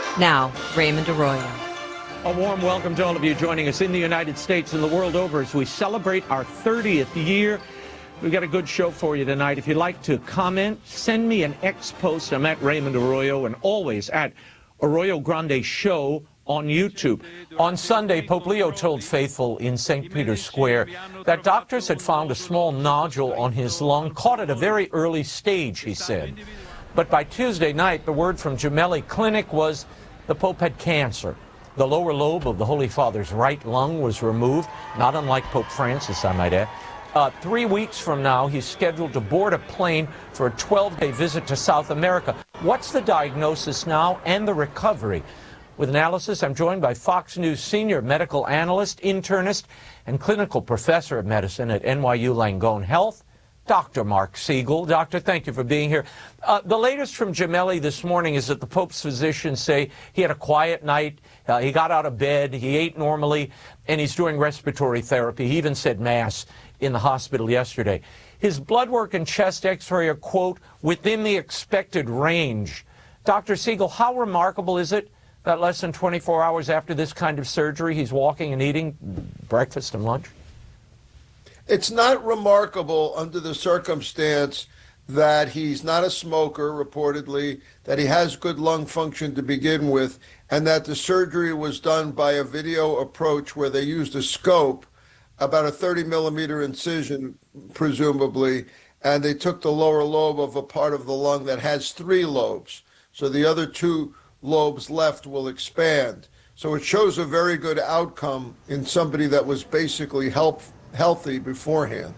Now, Raymond Arroyo. A warm welcome to all of you joining us in the United States and the world over as we celebrate our 30th year. We've got a good show for you tonight. If you'd like to comment, send me an X post. I'm at Raymond Arroyo and always at Arroyo Grande Show on YouTube. On Sunday, Pope Leo told faithful in St. Peter's Square that doctors had found a small nodule on his lung, caught at a very early stage, he said. But by Tuesday night, the word from Gemelli Clinic was the Pope had cancer. The lower lobe of the Holy Father's right lung was removed, not unlike Pope Francis, I might add. 3 weeks from now, he's scheduled to board a plane for a 12-day visit to South America. What's the diagnosis now and the recovery? With analysis, I'm joined by Fox News senior medical analyst, internist, and clinical professor of medicine at NYU Langone Health, Dr. Mark Siegel. Doctor, thank you for being here. The latest from Gemelli this morning is that the Pope's physicians say he had a quiet night, he got out of bed, he ate normally, and he's doing respiratory therapy. He even said Mass in the hospital yesterday. His blood work and chest x-ray are, quote, within the expected range. Dr. Siegel, how remarkable is it that less than 24 hours after this kind of surgery, he's walking and eating breakfast and lunch? It's not remarkable under the circumstance that he's not a smoker, reportedly, that he has good lung function to begin with, and that the surgery was done by a video approach where they used a scope, about a 30-millimeter incision, presumably, and they took the lower lobe of a part of the lung that has 3 lobes. So the other 2 lobes left will expand. So it shows a very good outcome in somebody that was basically healthy beforehand.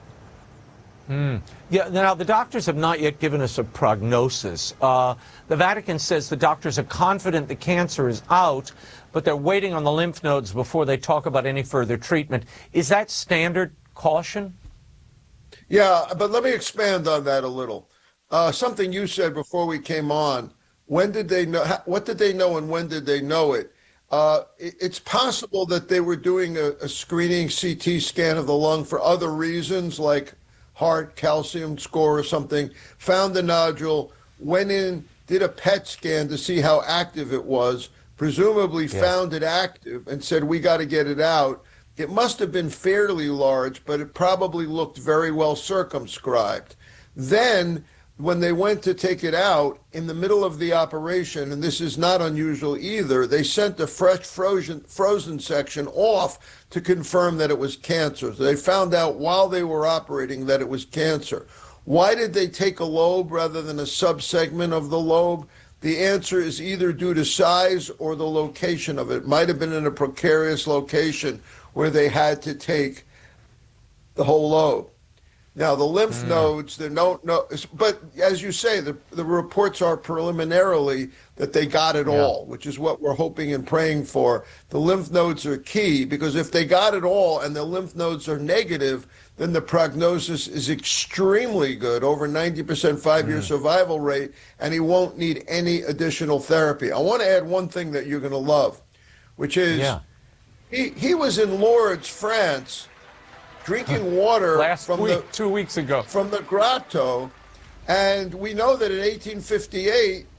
Yeah, now the doctors have not yet given us a prognosis. The Vatican says the doctors are confident the cancer is out, but they're waiting on the lymph nodes before they talk about any further treatment. Is that standard caution? Yeah, but let me expand on that a little. Something you said before we came on. When did they know? What did they know, and when did they know it? It's possible that they were doing a screening CT scan of the lung for other reasons, like heart calcium score or something, found the nodule, went in, did a PET scan to see how active it was, presumably found it active and said, we got to get it out. It must have been fairly large, but it probably looked very well circumscribed. Then, when they went to take it out in the middle of the operation, and this is not unusual either, they sent the fresh frozen section off to confirm that it was cancer. So they found out while they were operating that it was cancer. Why did they take a lobe rather than a subsegment of the lobe? The answer is either due to size or the location of it. Might have been in a precarious location where they had to take the whole lobe. Now, the lymph nodes, they don't know, but as you say, the reports are preliminarily that they got it all, which is what we're hoping and praying for. The lymph nodes are key, because if they got it all and the lymph nodes are negative, then the prognosis is extremely good, over 90% 5-year survival rate, and he won't need any additional therapy. I want to add one thing that you're going to love, which is he was in Lourdes, France, drinking water from 2 weeks ago from the grotto, and we know that in 1858